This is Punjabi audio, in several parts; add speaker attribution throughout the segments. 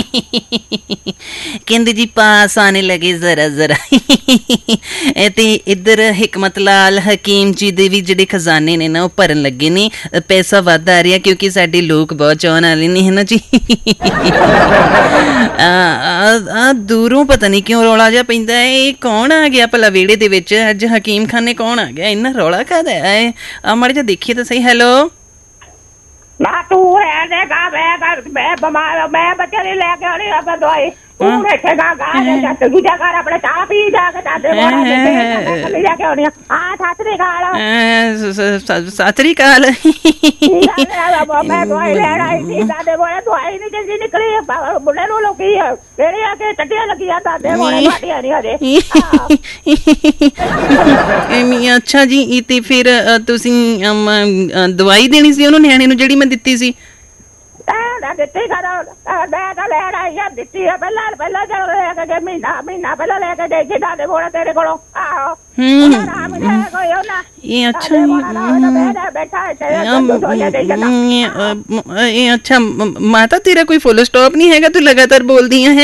Speaker 1: कहते जी पास आने लगे जरा जरा। ते इधर हिकमत लाल हकीम जी दे भी जिहड़े खजाने ने ना वो भरन लगे ने, पैसा वध आ रहा क्योंकि साडे लोग बहुत चाहण वाले ने, है ना जी। दूरों पता नहीं क्यों रौला जिहा पैंदा है। ये कौन आ गया भला वेड़े दे विच? अज हकीम खाने कौन आ गया? इन्ना रौला काहदा है? माड़ा जिहा देखिए तो सही। हेलो
Speaker 2: ना तू रहनेगा, मैं बीमार, मैं बच्चे नहीं लेके आनी अब दवाई। तू बैठेगा घर दूजा घर अपने चाह पी जाके दादे ले जाके आनी। हाँ सत श्री अकाल।
Speaker 1: सत श्री अकाल।
Speaker 2: मैं दवाई लेना आई थी, दादे बोले दवाई नहीं जल्दी निकली, बुढ़े नूं लगी तेरे आके टट्टियां लगियां, दादे बोले माटियां नहीं हजे।
Speaker 1: अच्छा जी, ते फिर तुसीं दवाई देनी सी ਉਹਨੂੰ ਨਿਆਣੇ ਨੂੰ ਜਿਹੜੀ ਮੈਂ ਦਿੱਤੀ ਸੀ?
Speaker 2: ਦਿੱਤੀ ਮੈਂ ਤਾਂ ਲੈਣ ਆਈ ਆ, ਦਿੱਤੀ ਆ ਪਹਿਲਾਂ ਜਦੋਂ ਲੈ ਕੇ ਗਏ ਮਹੀਨਾ ਪਹਿਲਾਂ ਲੈ ਕੇ ਗਏ ਸੀ ਦਾਦੇ ਬੋਲੇ ਤੇਰੇ ਕੋਲੋਂ। ਆਹੋ
Speaker 1: अच्छा माता तेरा कोई फुल स्टॉप नहीं हैगा, तू लगातार बोल दी है।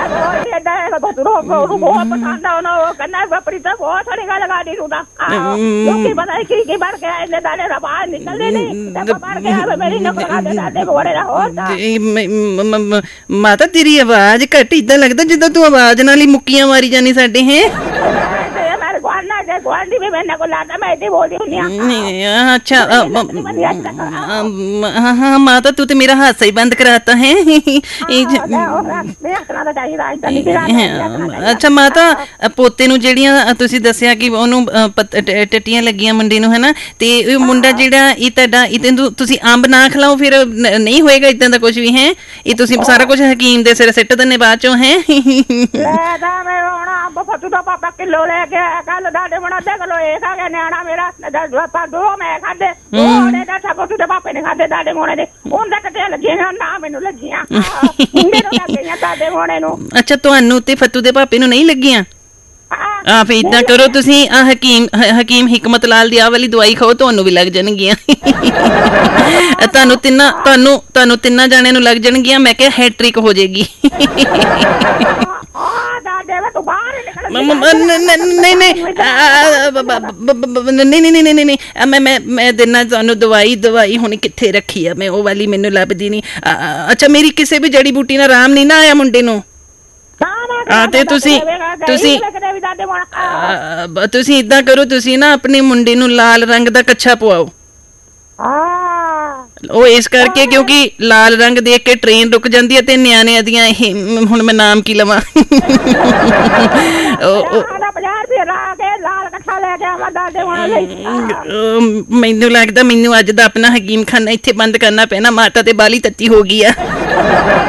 Speaker 1: माता तेरी आवाज घट इदा लगता जिदा तू आवाज नाल ही मुक्कियां मारी जानी साडे है। अच्छा हाँ माता तू तो मेरा हादसा ही बंद कराता है। अच्छा माता पोते नूं ਜਿਹੜੀਆਂ ਤੁਸੀਂ ਦੱਸਿਆ ਕਿ ਉਹਨੂੰ ਟੱਟੀਆਂ ਲੱਗੀਆਂ ਮੁੰਡੇ ਨੂੰ, ਹੈ ਨਾ, ਤੇ ਇਹ ਮੁੰਡਾ ਜਿਹੜਾ ਇਹ ਤੁਹਾਡਾ ਇਹਨੂੰ ਤੁਸੀਂ ਅੰਬ ਨਾ ਖਿਲਾਓ ਫਿਰ ਨਹੀਂ ਹੋਏਗਾ ਇਦਾਂ ਦਾ ਕੁਝ ਵੀ ਹੈ? ਇਹ ਤੁਸੀਂ ਸਾਰਾ ਕੁਝ ਹਕੀਮ ਦੇ ਸਿਰ ਸਿੱਟ ਦਿੰਦੇ ਬਾਅਦ ਚੋਂ ਹੈ?
Speaker 2: ਫੱਟੂ ਦਾ ਪਾਪਾ ਕਿਲੋ ਲੈ ਕੇ ਆਇਆ ਕੱਲ, ਦਾਦੇ ਬਣਾ ਅੱਧਾ ਕਿਲੋ ਇਹ ਖਾ ਗਿਆ ਨਿਆਣਾ ਮੇਰਾ, ਦੋ ਮੈਂ ਖਾਦੇ, ਦੋ ਉਹਨੇ ਦਾ ਫੱਟੂ ਦੇ ਪਾਪੇ ਨੇ ਖਾਦੇ ਦਾਦੇ ਮੋਣੇ ਦੇ। ਉਹਨਾਂ ਦਾ ਕੱਟਿਆ ਲੱਗੀਆਂ ਨਾ ਮੈਨੂੰ ਲੱਗੀਆਂ, ਮੈਨੂੰ ਲੱਗ ਗਈਆਂ ਦਾਦੇ ਮੋਣੇ ਨੂੰ। ਅੱਛਾ
Speaker 1: ਤੁਹਾਨੂੰ ਤੇ ਫੱਟੂ ਦੇ ਪਾਪੇ ਨੂੰ ਨਹੀਂ ਲੱਗੀਆਂ? ਫਿਰ ਇਦਾਂ ਕਰੋ ਤੁਸੀਂ ਹਕੀਮ ਹਿਕਮਤ ਲਾਲ ਦੀ ਆਹ ਵਾਲੀ ਦਵਾਈ ਖਾਓ, ਤੁਹਾਨੂੰ ਵੀ ਲੱਗ ਜਾਣਗੀਆਂ। ਤੁਹਾਨੂੰ ਤਿੰਨਾਂ ਜਾਣਿਆਂ ਨੂੰ ਲੱਗ ਜਾਣਗੀਆਂ। ਮੈਂ ਕਿਹਾ ਹੈਟ੍ਰਿਕ ਹੋ ਜਾਏਗੀ। ਮੈਂ ਦੇਣਾ ਤੁਹਾਨੂੰ ਦਵਾਈ ਹੁਣ ਕਿੱਥੇ ਰੱਖੀ ਆ ਮੈਂ, ਉਹ ਵਾਲੀ ਮੈਨੂੰ ਲੱਭਦੀ ਨਹੀਂ। ਅੱਛਾ ਮੇਰੀ ਕਿਸੇ ਵੀ ਜੜੀ ਬੂਟੀ ਨਾਲ ਆਰਾਮ ਨਹੀਂ ਨਾ ਆਇਆ ਮੁੰਡੇ ਨੂੰ? ਤੇ ਤੁਸੀਂ ਇਦਾਂ ਕਰੋ, ਤੁਸੀਂ ਨਾ ਆਪਣੇ ਮੁੰਡੇ ਨੂੰ ਲਾਲ ਰੰਗ ਦਾ ਕੱਛਾ ਪਵਾਓ। ਉਹ ਇਸ ਕਰਕੇ ਕਿਉਂਕਿ ਲਾਲ ਰੰਗ ਦੇਖ ਕੇ ਟ੍ਰੇਨ ਰੁਕ ਜਾਂਦੀ ਹੈ ਤੇ ਨਿਆਣਿਆਂ ਦੀਆਂ ਇਹ ਹੁਣ ਮੈਂ ਨਾਮ ਕੀ ਲਵਾਂ। ਮੈਨੂੰ ਲੱਗਦਾ ਮੈਨੂੰ ਅੱਜ ਦਾ ਆਪਣਾ ਹਕੀਮ ਖਾਨਾ ਇੱਥੇ ਬੰਦ ਕਰਨਾ ਪੈਣਾ, ਮਾਤਾ ਤੇ ਬਾਲੀ ਤੱਤੀ ਹੋ ਗਈ ਆ।